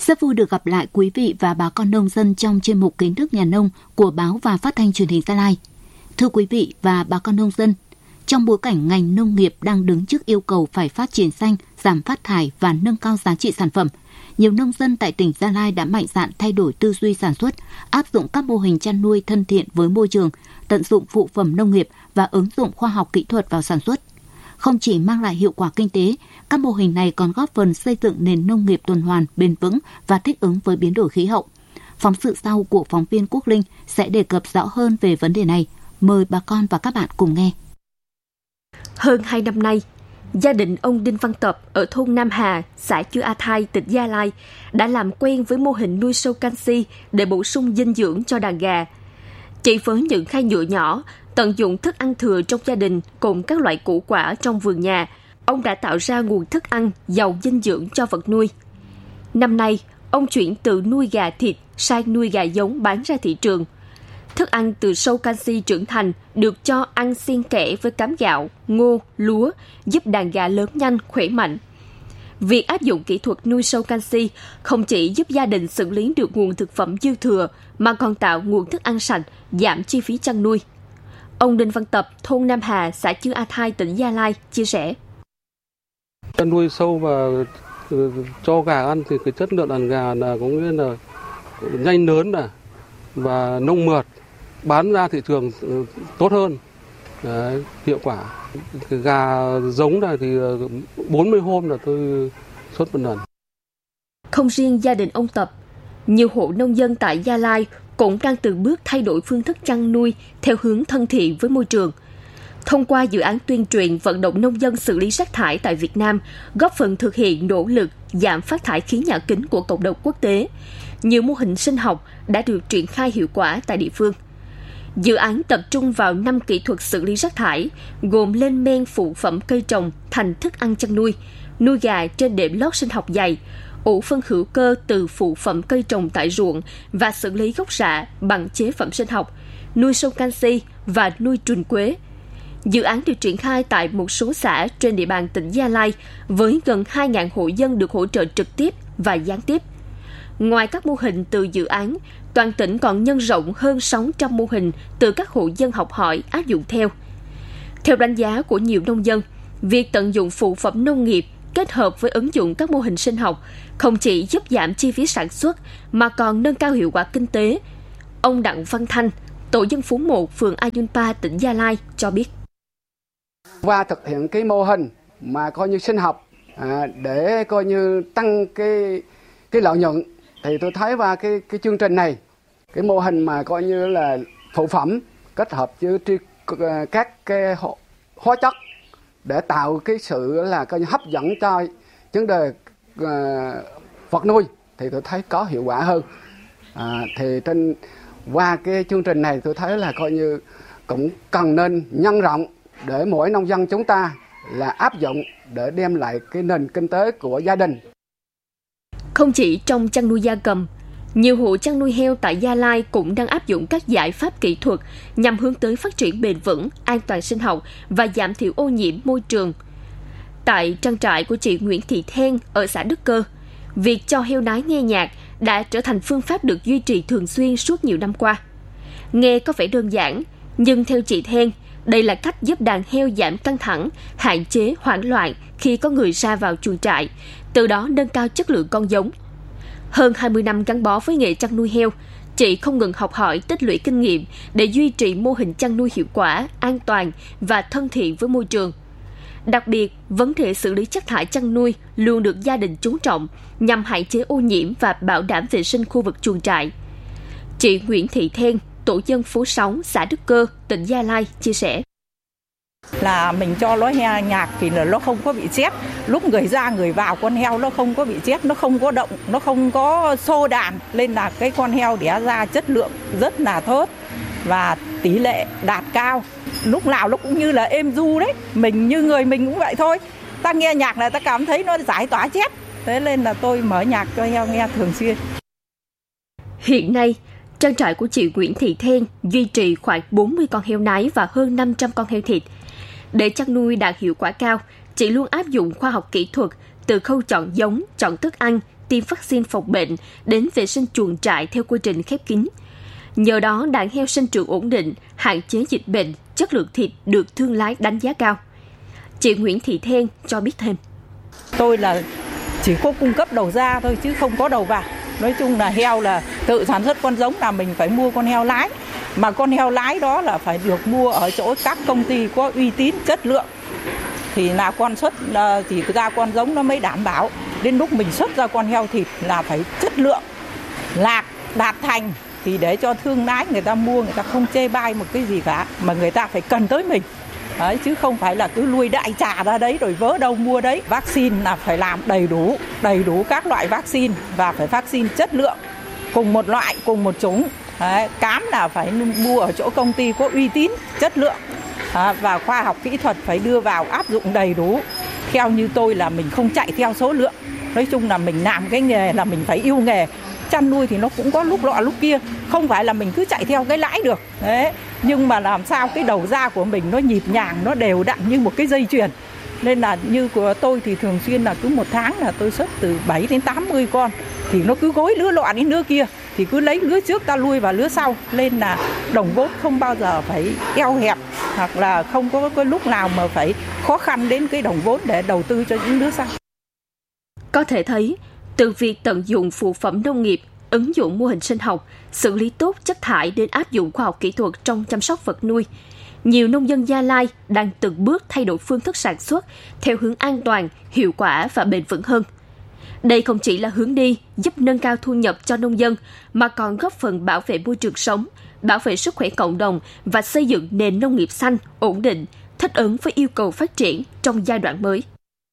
Rất vui được gặp lại quý vị và bà con nông dân trong chuyên mục Kiến thức nhà nông của báo và phát thanh truyền hình Gia Lai. Thưa quý vị và bà con nông dân, trong bối cảnh ngành nông nghiệp đang đứng trước yêu cầu phải phát triển xanh, giảm phát thải và nâng cao giá trị sản phẩm, nhiều nông dân tại tỉnh Gia Lai đã mạnh dạn thay đổi tư duy sản xuất, áp dụng các mô hình chăn nuôi thân thiện với môi trường, tận dụng phụ phẩm nông nghiệp và ứng dụng khoa học kỹ thuật vào sản xuất. Không chỉ mang lại hiệu quả kinh tế, các mô hình này còn góp phần xây dựng nền nông nghiệp tuần hoàn, bền vững và thích ứng với biến đổi khí hậu. Phóng sự sau của phóng viên Quốc Linh sẽ đề cập rõ hơn về vấn đề này. Mời bà con và các bạn cùng nghe. Hơn 2 năm nay, gia đình ông Đinh Văn Tập ở thôn Nam Hà, xã Chư A Thai, tỉnh Gia Lai đã làm quen với mô hình nuôi sâu canxi để bổ sung dinh dưỡng cho đàn gà. Chỉ với những khay nhựa nhỏ, tận dụng thức ăn thừa trong gia đình cùng các loại củ quả trong vườn nhà, ông đã tạo ra nguồn thức ăn giàu dinh dưỡng cho vật nuôi. Năm nay, ông chuyển từ nuôi gà thịt sang nuôi gà giống bán ra thị trường. Thức ăn từ sâu canxi trưởng thành được cho ăn xen kẽ với cám gạo, ngô, lúa, giúp đàn gà lớn nhanh, khỏe mạnh. Việc áp dụng kỹ thuật nuôi sâu canxi không chỉ giúp gia đình xử lý được nguồn thực phẩm dư thừa, mà còn tạo nguồn thức ăn sạch, giảm chi phí chăn nuôi. Ông Đinh Văn Tập, thôn Nam Hà, xã Chư A Thai, tỉnh Gia Lai, chia sẻ. Chăn nuôi sâu và cho gà ăn thì cái chất lượng đàn gà là có nghĩa là nhanh lớn và nông mượt, bán ra thị trường tốt hơn. Đấy, hiệu quả. Cái gà giống này thì 40 hôm là tôi xuất một lần. Không riêng gia đình ông Tập, nhiều hộ nông dân tại Gia Lai cũng đang từng bước thay đổi phương thức chăn nuôi theo hướng thân thiện với môi trường. Thông qua dự án tuyên truyền vận động nông dân xử lý rác thải tại Việt Nam, góp phần thực hiện nỗ lực giảm phát thải khí nhà kính của cộng đồng quốc tế, nhiều mô hình sinh học đã được triển khai hiệu quả tại địa phương. Dự án tập trung vào 5 kỹ thuật xử lý rác thải, gồm lên men phụ phẩm cây trồng thành thức ăn chăn nuôi, nuôi gà trên đệm lót sinh học dày, ủ phân hữu cơ từ phụ phẩm cây trồng tại ruộng và xử lý gốc rạ bằng chế phẩm sinh học, nuôi sâu canxi và nuôi trùn quế. Dự án được triển khai tại một số xã trên địa bàn tỉnh Gia Lai với gần 2.000 hộ dân được hỗ trợ trực tiếp và gián tiếp. Ngoài các mô hình từ dự án, toàn tỉnh còn nhân rộng hơn 600 mô hình từ các hộ dân học hỏi áp dụng theo. Theo đánh giá của nhiều nông dân, việc tận dụng phụ phẩm nông nghiệp kết hợp với ứng dụng các mô hình sinh học không chỉ giúp giảm chi phí sản xuất mà còn nâng cao hiệu quả kinh tế. Ông Đặng Văn Thanh, tổ dân phố 1, phường Ayunpa, tỉnh Gia Lai cho biết. Và thực hiện cái mô hình mà coi như sinh học để coi như tăng cái lợi nhuận, thì tôi thấy qua cái chương trình này, cái mô hình mà coi như là phụ phẩm kết hợp với các cái hóa chất để tạo cái sự là coi như hấp dẫn cho vấn đề vật nuôi, thì tôi thấy có hiệu quả hơn. Thì qua cái chương trình này tôi thấy là coi như cũng cần nên nhân rộng để mỗi nông dân chúng ta là áp dụng để đem lại cái nền kinh tế của gia đình. Không chỉ trong chăn nuôi gia cầm, nhiều hộ chăn nuôi heo tại Gia Lai cũng đang áp dụng các giải pháp kỹ thuật nhằm hướng tới phát triển bền vững, an toàn sinh học và giảm thiểu ô nhiễm môi trường. Tại trang trại của chị Nguyễn Thị Then ở xã Đức Cơ, việc cho heo nái nghe nhạc đã trở thành phương pháp được duy trì thường xuyên suốt nhiều năm qua. Nghe có vẻ đơn giản, nhưng theo chị Then, đây là cách giúp đàn heo giảm căng thẳng, hạn chế hoảng loạn khi có người ra vào chuồng trại, từ đó nâng cao chất lượng con giống. Hơn 20 năm gắn bó với nghề chăn nuôi heo, chị không ngừng học hỏi, tích lũy kinh nghiệm để duy trì mô hình chăn nuôi hiệu quả, an toàn và thân thiện với môi trường. Đặc biệt, vấn đề xử lý chất thải chăn nuôi luôn được gia đình chú trọng nhằm hạn chế ô nhiễm và bảo đảm vệ sinh khu vực chuồng trại. Chị Nguyễn Thị Then, tổ dân phố 6, xã Đức Cơ, tỉnh Gia Lai chia sẻ. Là mình cho nó heo nhạc thì là nó không có bị chết. Lúc người ra người vào con heo nó không có bị chết, nó không có động, nó không có xô đàn. Nên là cái con heo đẻ ra chất lượng rất là tốt và tỷ lệ đạt cao. Lúc nào nó cũng như là êm du đấy. Mình như người mình cũng vậy thôi. Ta nghe nhạc là ta cảm thấy nó giải tỏa chết. Thế nên là tôi mở nhạc cho heo nghe thường xuyên. Hiện nay, trang trại của chị Nguyễn Thị Then duy trì khoảng 40 con heo nái và hơn 500 con heo thịt. Để chăn nuôi đạt hiệu quả cao, chị luôn áp dụng khoa học kỹ thuật từ khâu chọn giống, chọn thức ăn, tiêm vaccine phòng bệnh đến vệ sinh chuồng trại theo quy trình khép kín. Nhờ đó, đàn heo sinh trưởng ổn định, hạn chế dịch bệnh, chất lượng thịt được thương lái đánh giá cao. Chị Nguyễn Thị Then cho biết thêm. Tôi là chỉ có cung cấp đầu ra thôi chứ không có đầu vào. Nói chung là heo là tự sản xuất con giống là mình phải mua con heo lái. Mà con heo lái đó là phải được mua ở chỗ các công ty có uy tín, chất lượng. Thì là con xuất chỉ ra con giống nó mới đảm bảo. Đến lúc mình xuất ra con heo thịt là phải chất lượng, lạc, đạt thành. Thì để cho thương lái người ta mua, người ta không chê bai một cái gì cả. Mà người ta phải cần tới mình. Đấy, chứ không phải là cứ lui đại trà ra đấy rồi vớ đâu mua đấy. Vaccine là phải làm đầy đủ các loại vaccine và phải vaccine chất lượng. Cùng một loại, cùng một chủng. Đấy, cám là phải mua ở chỗ công ty có uy tín, chất lượng. Và khoa học kỹ thuật phải đưa vào áp dụng đầy đủ. Theo như tôi là mình không chạy theo số lượng. Nói chung là mình làm cái nghề là mình phải yêu nghề. Chăn nuôi thì nó cũng có lúc lọ lúc kia. Không phải là mình cứ chạy theo cái lãi được. Đấy. Nhưng mà làm sao cái đầu ra của mình nó nhịp nhàng, nó đều đặn như một cái dây chuyền. Nên là như của tôi thì thường xuyên là cứ một tháng là tôi xuất từ 7 đến 80 con. Thì nó cứ gối lứa lọ đến lứa kia. Thì cứ lấy lứa trước ta lui vào lứa sau. Nên là đồng vốn không bao giờ phải eo hẹp. Hoặc là không có cái lúc nào mà phải khó khăn đến cái đồng vốn để đầu tư cho những lứa sau. Có thể thấy, từ việc tận dụng phụ phẩm nông nghiệp, ứng dụng mô hình sinh học, xử lý tốt chất thải đến áp dụng khoa học kỹ thuật trong chăm sóc vật nuôi, nhiều nông dân Gia Lai đang từng bước thay đổi phương thức sản xuất theo hướng an toàn, hiệu quả và bền vững hơn. Đây không chỉ là hướng đi giúp nâng cao thu nhập cho nông dân, mà còn góp phần bảo vệ môi trường sống, bảo vệ sức khỏe cộng đồng và xây dựng nền nông nghiệp xanh, ổn định, thích ứng với yêu cầu phát triển trong giai đoạn mới.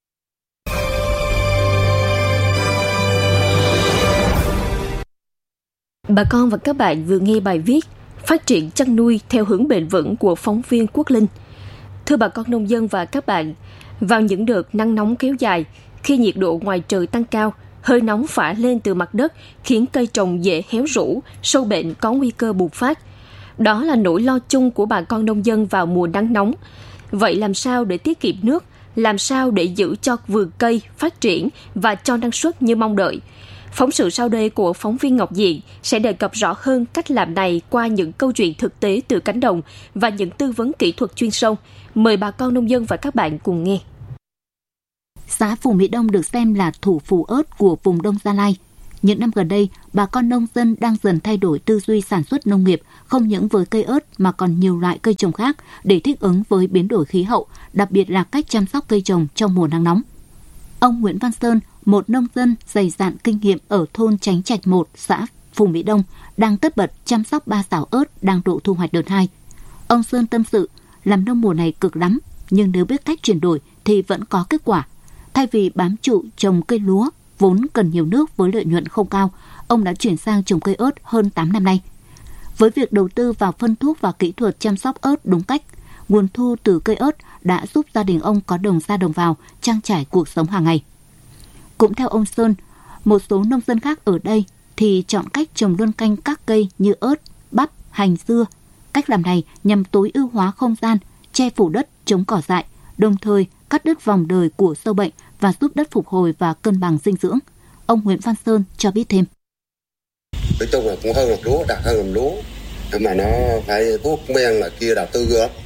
Bà con và các bạn vừa nghe bài viết Phát triển chăn nuôi theo hướng bền vững của phóng viên Quốc Linh. Thưa bà con nông dân và các bạn, vào những đợt nắng nóng kéo dài, khi nhiệt độ ngoài trời tăng cao, hơi nóng phả lên từ mặt đất khiến cây trồng dễ héo rũ, sâu bệnh có nguy cơ bùng phát. Đó là nỗi lo chung của bà con nông dân vào mùa nắng nóng. Vậy làm sao để tiết kiệm nước? Làm sao để giữ cho vườn cây phát triển và cho năng suất như mong đợi? Phóng sự sau đây của phóng viên Ngọc Diện sẽ đề cập rõ hơn cách làm này qua những câu chuyện thực tế từ cánh đồng và những tư vấn kỹ thuật chuyên sâu. Mời bà con nông dân và các bạn cùng nghe. Xã Phù Mỹ Đông được xem là thủ phủ ớt của vùng Đông Gia Lai. Những năm gần đây, bà con nông dân đang dần thay đổi tư duy sản xuất nông nghiệp, không những với cây ớt mà còn nhiều loại cây trồng khác để thích ứng với biến đổi khí hậu, đặc biệt là cách chăm sóc cây trồng trong mùa nắng nóng. Ông Nguyễn Văn Sơn, một nông dân dày dạn kinh nghiệm ở thôn Chánh Trạch 1, xã Phù Mỹ Đông, đang tất bật chăm sóc 3 sào ớt đang độ thu hoạch đợt 2. Ông Sơn tâm sự, làm nông mùa này cực lắm, nhưng nếu biết cách chuyển đổi thì vẫn có kết quả. Thay vì bám trụ trồng cây lúa, vốn cần nhiều nước với lợi nhuận không cao, ông đã chuyển sang trồng cây ớt hơn 8 năm nay. Với việc đầu tư vào phân thuốc và kỹ thuật chăm sóc ớt đúng cách, nguồn thu từ cây ớt đã giúp gia đình ông có đồng ra đồng vào, trang trải cuộc sống hàng ngày. Cũng theo ông Sơn, một số nông dân khác ở đây thì chọn cách trồng luân canh các cây như ớt, bắp, hành, dưa. Cách làm này nhằm tối ưu hóa không gian, che phủ đất chống cỏ dại, đồng thời cắt đứt vòng đời của sâu bệnh và giúp đất phục hồi và cân bằng dinh dưỡng. Ông Nguyễn Văn Sơn cho biết thêm. Nói chung là cũng hơn làm lúa, đạt hơn làm lúa. Nhưng mà nó phải thuốc men là kia đầu tư gớm.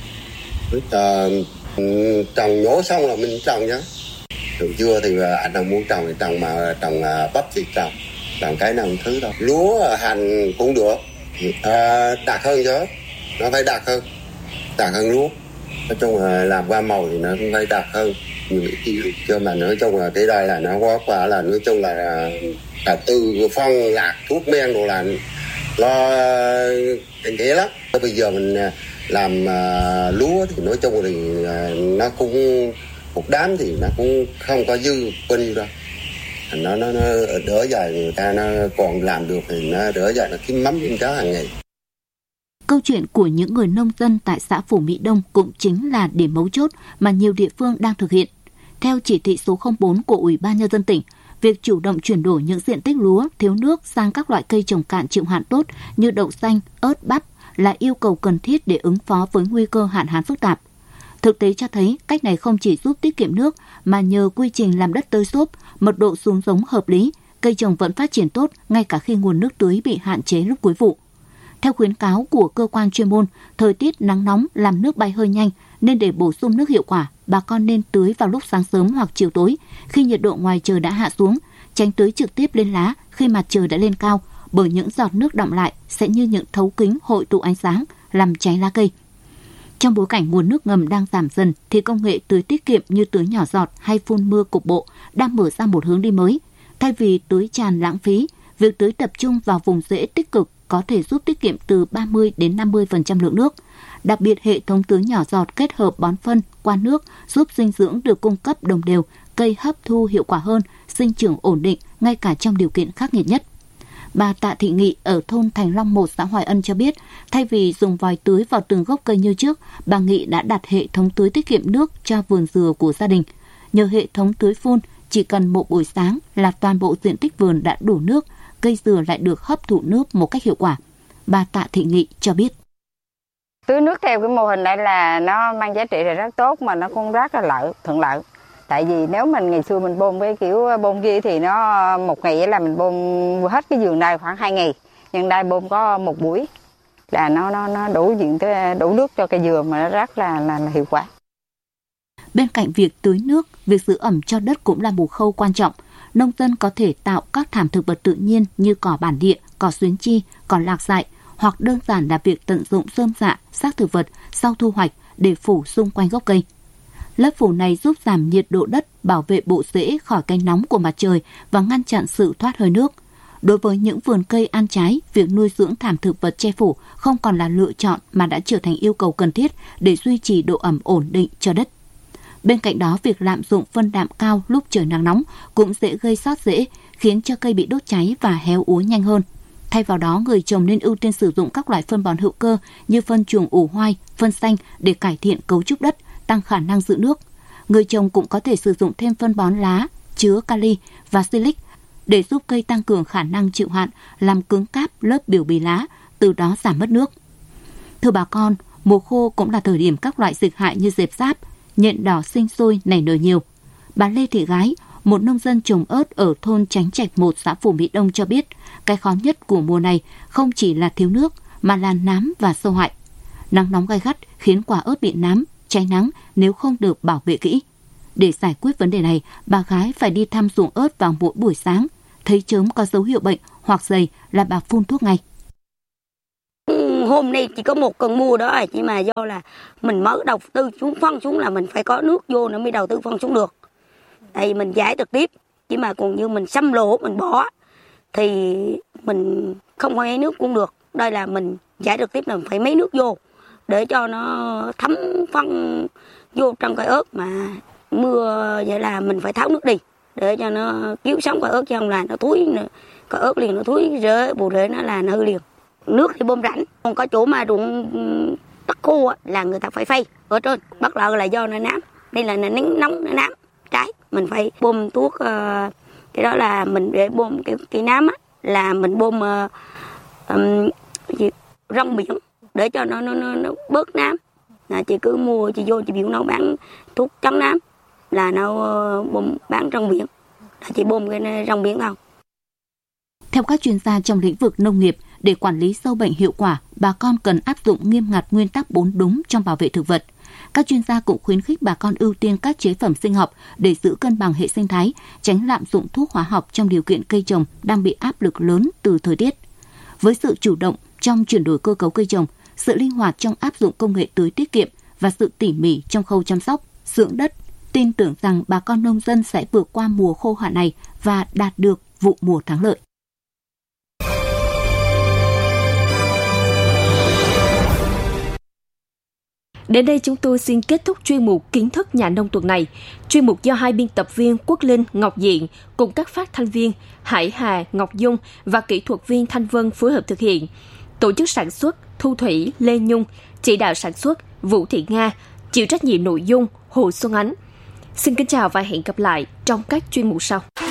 Trồng nhổ xong là mình trồng nhá. Trồng dưa thì anh nào muốn trồng thì trồng, mà trồng bắp thì trồng cái nào cũng thứ đâu. Lúa hành cũng được, đạt hơn chứ, nó phải đạt hơn lúa. Nói chung là làm qua màu thì nó cũng phải đạt hơn nhiều ít, chứ mà nói chung là cái đây là nó quá quả, là nói chung là đầu tư phân lạc thuốc men đồ là lo cái ghế lắm. Bây giờ mình làm lúa thì nói chung thì nó cũng một đám thì nó cũng không có dư bao nhiêu đâu. Nó đỡ dài, người ta nó còn làm được thì nó đỡ dài, nó kiếm mắm kiếm cá hàng ngày. Câu chuyện của những người nông dân tại xã Phù Mỹ Đông cũng chính là điểm mấu chốt mà nhiều địa phương đang thực hiện. Theo chỉ thị số 04 của Ủy ban Nhân dân tỉnh, việc chủ động chuyển đổi những diện tích lúa thiếu nước sang các loại cây trồng cạn chịu hạn tốt như đậu xanh, ớt, bắp là yêu cầu cần thiết để ứng phó với nguy cơ hạn hán phức tạp. Thực tế cho thấy cách này không chỉ giúp tiết kiệm nước mà nhờ quy trình làm đất tơi xốp, mật độ xuống giống hợp lý, cây trồng vẫn phát triển tốt ngay cả khi nguồn nước tưới bị hạn chế lúc cuối vụ. Theo khuyến cáo của cơ quan chuyên môn, thời tiết nắng nóng làm nước bay hơi nhanh nên để bổ sung nước hiệu quả, bà con nên tưới vào lúc sáng sớm hoặc chiều tối khi nhiệt độ ngoài trời đã hạ xuống, tránh tưới trực tiếp lên lá khi mặt trời đã lên cao, bởi những giọt nước đọng lại sẽ như những thấu kính hội tụ ánh sáng làm cháy lá cây. Trong bối cảnh nguồn nước ngầm đang giảm dần thì công nghệ tưới tiết kiệm như tưới nhỏ giọt hay phun mưa cục bộ đang mở ra một hướng đi mới. Thay vì tưới tràn lãng phí, việc tưới tập trung vào vùng rễ tích cực có thể giúp tiết kiệm từ 30 đến 50% lượng nước. Đặc biệt, hệ thống tưới nhỏ giọt kết hợp bón phân qua nước giúp dinh dưỡng được cung cấp đồng đều, cây hấp thu hiệu quả hơn, sinh trưởng ổn định ngay cả trong điều kiện khắc nghiệt nhất. Bà Tạ Thị Nghị ở thôn Thành Long 1, xã Hoài Ân cho biết, thay vì dùng vòi tưới vào từng gốc cây như trước, bà Nghị đã đặt hệ thống tưới tiết kiệm nước cho vườn dừa của gia đình. Nhờ hệ thống tưới phun, chỉ cần một buổi sáng là toàn bộ diện tích vườn đã đủ nước, cây dừa lại được hấp thụ nước một cách hiệu quả. Bà Tạ Thị Nghị cho biết. Tưới nước theo cái mô hình này là nó mang giá trị là rất tốt mà nó cũng rất là thuận lợi. Tại vì nếu mình ngày xưa mình bơm cái kiểu bơm kia thì nó một ngày là mình bơm hết cái vườn này khoảng 2 ngày. Nhưng đây bơm có một buổi là nó đủ nước cho cây dừa mà nó rất là hiệu quả. Bên cạnh việc tưới nước, việc giữ ẩm cho đất cũng là một khâu quan trọng. Nông dân có thể tạo các thảm thực vật tự nhiên như cỏ bản địa, cỏ xuyến chi, cỏ lạc dại, hoặc đơn giản là việc tận dụng rơm rạ, xác thực vật sau thu hoạch để phủ xung quanh gốc cây. Lớp phủ này giúp giảm nhiệt độ đất, bảo vệ bộ rễ khỏi cái nóng của mặt trời và ngăn chặn sự thoát hơi nước. Đối với những vườn cây ăn trái, việc nuôi dưỡng thảm thực vật che phủ không còn là lựa chọn mà đã trở thành yêu cầu cần thiết để duy trì độ ẩm ổn định cho đất. Bên cạnh đó, việc lạm dụng phân đạm cao lúc trời nắng nóng cũng dễ gây xót rễ, khiến cho cây bị đốt cháy và héo úa nhanh hơn. Thay vào đó, người trồng nên ưu tiên sử dụng các loại phân bón hữu cơ như phân chuồng ủ hoai, phân xanh để cải thiện cấu trúc đất, tăng khả năng giữ nước. Người trồng cũng có thể sử dụng thêm phân bón lá chứa kali và silic để giúp cây tăng cường khả năng chịu hạn, làm cứng cáp lớp biểu bì lá, từ đó giảm mất nước. Thưa bà con, mùa khô cũng là thời điểm các loại dịch hại như dẹp sáp, nhện đỏ sinh sôi nảy nở nhiều. Bà Lê Thị Gái, một nông dân trồng ớt ở thôn Chánh Trạch 1, xã Phú Mỹ Đông cho biết, cái khó nhất của mùa này không chỉ là thiếu nước mà là nám và sâu hại. Nắng nóng gay gắt khiến quả ớt bị nám, cháy nắng nếu không được bảo vệ kỹ. Để giải quyết vấn đề này, bà Gái phải đi thăm ruộng ớt vào mỗi buổi sáng. Thấy chớm có dấu hiệu bệnh hoặc dày là bà phun thuốc ngay. Hôm nay chỉ có một cơn mưa đó, chỉ mà do là mình mới đầu tư phân xuống là mình phải có nước vô nó mới đầu tư phân xuống được. Tại vì mình giải trực tiếp, chỉ mà còn như mình xăm lỗ mình bỏ thì mình không có lấy nước cũng được. Đây là mình giải trực tiếp là mình phải mấy nước vô để cho nó thấm phân vô trong cây ớt, mà mưa vậy là mình phải tháo nước đi để cho nó cứu sống cây ớt, chứ không là nó thúi, cây ớt liền nó thúi rễ, bộ rễ nó là nó hư liền. Nước thì bơm rãnh, còn có chỗ mà ruộng đất khô là người ta phải phay ở trên, bắt đầu là do nó nám, đây là nắng nóng nó nám trái, mình phải bơm thuốc. Cái đó là mình để bơm cái nám á, là mình bơm rong biển để cho nó bớt nám. Là chị cứ mua, chị vô chị biểu nó bán thuốc chống nám là nó bơm bán rong biển, là chị bơm cái rong biển không. Theo các chuyên gia trong lĩnh vực nông nghiệp, để quản lý sâu bệnh hiệu quả, bà con cần áp dụng nghiêm ngặt nguyên tắc 4 đúng trong bảo vệ thực vật. Các chuyên gia cũng khuyến khích bà con ưu tiên các chế phẩm sinh học để giữ cân bằng hệ sinh thái, tránh lạm dụng thuốc hóa học trong điều kiện cây trồng đang bị áp lực lớn từ thời tiết. Với sự chủ động trong chuyển đổi cơ cấu cây trồng, sự linh hoạt trong áp dụng công nghệ tưới tiết kiệm và sự tỉ mỉ trong khâu chăm sóc, dưỡng đất, tin tưởng rằng bà con nông dân sẽ vượt qua mùa khô hạn này và đạt được vụ mùa thắng lợi. Đến đây chúng tôi xin kết thúc chuyên mục Kiến thức nhà nông tuần này. Chuyên mục do hai biên tập viên Quốc Linh, Ngọc Diện cùng các phát thanh viên Hải Hà, Ngọc Dung và kỹ thuật viên Thanh Vân phối hợp thực hiện. Tổ chức sản xuất Thu Thủy, Lê Nhung, chỉ đạo sản xuất Vũ Thị Nga, chịu trách nhiệm nội dung Hồ Xuân Ánh. Xin kính chào và hẹn gặp lại trong các chuyên mục sau.